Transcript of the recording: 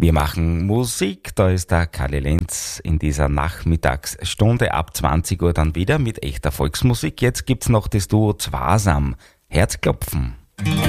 Wir machen Musik, da ist der Kalle Lenz in dieser Nachmittagsstunde ab 20 Uhr dann wieder mit echter Volksmusik. Jetzt gibt's noch das Duo Zwasam, Herzklopfen.